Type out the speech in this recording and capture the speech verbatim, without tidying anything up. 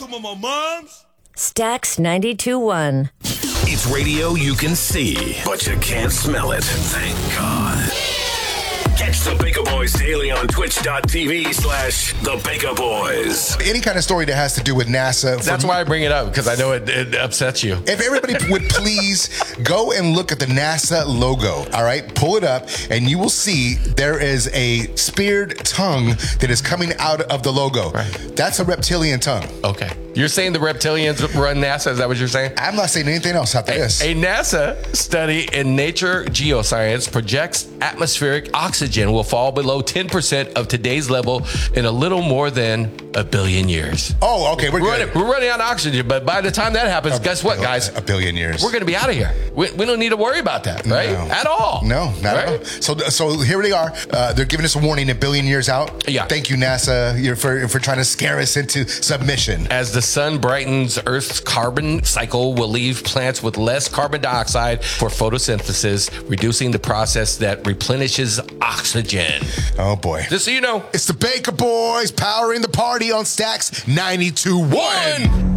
some of my moms. Stax ninety-two point one. It's radio you can see, but you can't smell it. Thank God. Catch the Baker Boys daily on twitch.tv slash the Baker Boys. Any kind of story that has to do with NASA. That's why I bring it up, because I know it, it upsets you. If everybody would please go and look at the NASA logo, all right? Pull it up, and you will see there is a speared tongue that is coming out of the logo. Right. That's a reptilian tongue. Okay. You're saying the reptilians run NASA? Is that what you're saying? I'm not saying anything else after A, this. a NASA study in Nature Geoscience projects atmospheric oxygen will fall below ten percent of today's level in a little more than a billion years. Oh, okay. We're, We're good. running, we're running out of oxygen, but by the time that happens, A guess what, bil- guys? A billion years. We're going to be out of here. We, we don't need to worry about that, right? No. At all. No, not right? at all. So, so here they are. Uh, they're giving us a warning a billion years out. Yeah. Thank you, NASA, you're for, for trying to scare us into submission. As the sun brightens, Earth's carbon cycle will leave plants with less carbon dioxide for photosynthesis, reducing the process that replenishes oxygen. Oh, boy. Just so you know. It's the Baker Boys powering the party on Stax ninety-two point one.